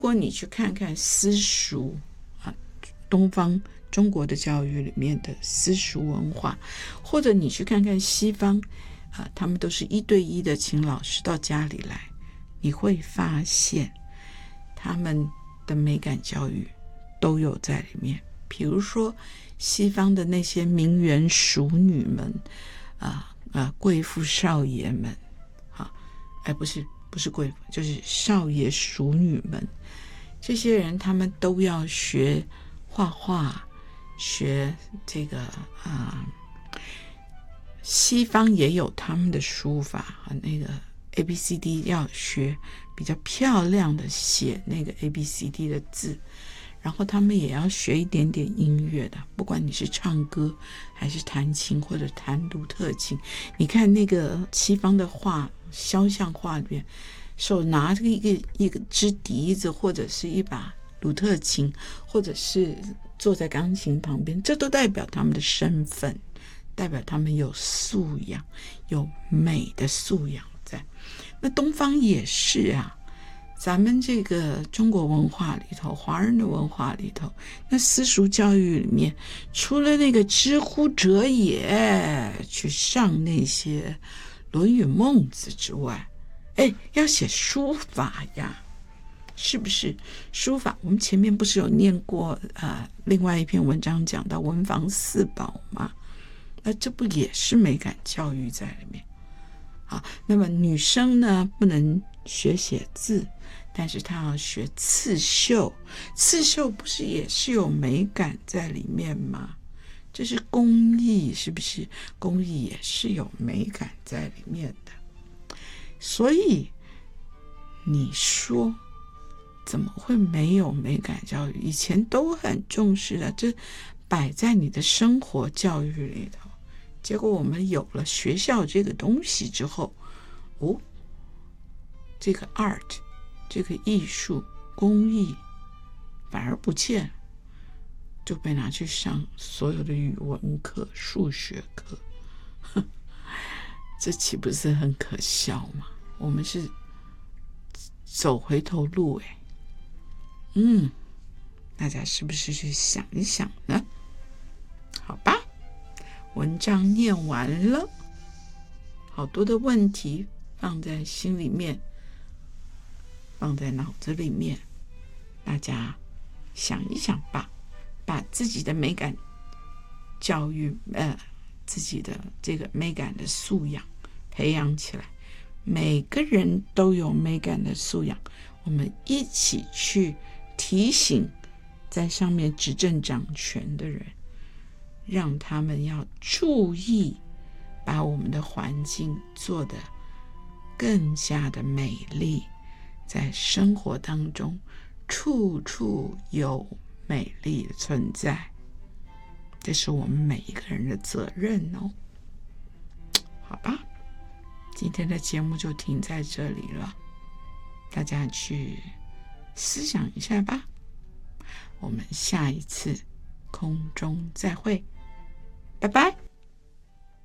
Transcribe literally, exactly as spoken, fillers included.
果你去看看私塾啊，东方中国的教育里面的私塾文化，或者你去看看西方啊，他们都是一对一的请老师到家里来，你会发现他们的美感教育都有在里面。比如说西方的那些名媛淑女们啊啊，贵妇少爷们啊，哎，不是不是贵妇，就是少爷淑女们，这些人他们都要学画画，学这个啊，西方也有他们的书法啊，那个 A B C D 要学比较漂亮的写那个 A B C D 的字，然后他们也要学一点点音乐的，不管你是唱歌还是弹琴或者弹鲁特琴。你看那个西方的画，肖像画里面，手拿着一个一个支笛子，或者是一把鲁特琴，或者是坐在钢琴旁边，这都代表他们的身份，代表他们有素养，有美的素养在。那东方也是啊，咱们这个中国文化里头，华人的文化里头，那私塾教育里面，除了那个知乎者也去上那些论语孟子之外，哎，要写书法呀，是不是？书法我们前面不是有念过呃，另外一篇文章讲到文房四宝吗？那这不也是美感教育在里面？好，那么女生呢，不能学写字，但是她要学刺绣，刺绣不是也是有美感在里面吗？这是工艺，是不是？工艺也是有美感在里面的。所以你说怎么会没有美感教育？以前都很重视的，这摆在你的生活教育里头。结果我们有了学校这个东西之后，哦，这个 art， 这个艺术工艺反而不见，就被拿去上所有的语文课、数学课，这岂不是很可笑吗？我们是走回头路哎，嗯，大家是不是去想一想呢？好吧，文章念完了，好多的问题放在心里面，放在脑子里面，大家想一想吧，把自己的美感教育，呃，自己的这个美感的素养培养起来。每个人都有美感的素养，我们一起去提醒在上面执政掌权的人，让他们要注意，把我们的环境做得更加的美丽，在生活当中处处有美丽的存在，这是我们每一个人的责任哦。好吧，今天的节目就停在这里了，大家去思想一下吧。我们下一次空中再会，拜拜。